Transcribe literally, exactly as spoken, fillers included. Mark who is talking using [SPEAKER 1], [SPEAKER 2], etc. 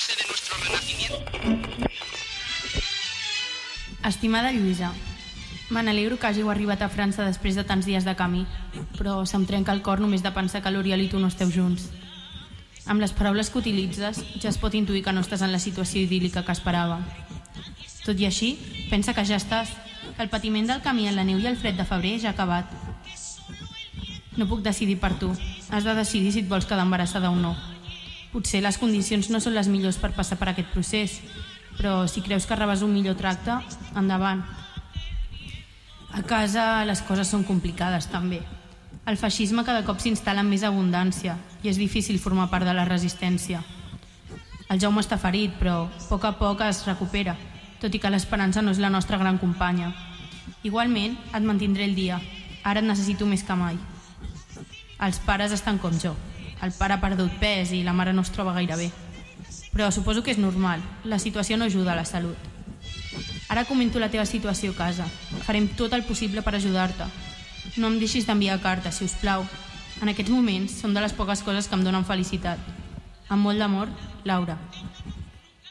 [SPEAKER 1] base de nuestro renacimiento.
[SPEAKER 2] Estimada Lluïsa, me n'alegro que hàgiu arribat a França després de tants dies de camí, però se'm trenca el cor només de pensar que l'Oriol i tu no esteu junts. Amb les paraules que utilitzes ja es pot intuir que no estàs en la situació idíl·lica que esperava. Tot i així, pensa que ja estàs, que el patiment del camí en la neu i el fred de febrer ja ha acabat. No puc decidir per tu, has de decidir si et vols quedar embarassada o no. Potser les condicions no són les millors per passar per aquest procés, però si creus que rebes un millor tracte, endavant. A casa les coses són complicades també. El feixisme cada cop s'instal·la amb més abundància i és difícil formar part de la resistència. El Jaume està ferit, però a poc a poc es recupera, tot i que l'esperança no és la nostra gran companya. Igualment, et mantindré el dia. Ara et necessito més que mai. Els pares estan com jo. El pare ha perdut pes i la mare no es troba gaire bé. Però suposo que és normal. La situació no ajuda a la salut. Ara comento la teva situació a casa. Farem tot el possible per ajudar-te. No em deixis d'enviar cartes, si us plau. En aquests moments són de les poques coses que em donen felicitat. Amb molt d'amor, Laura.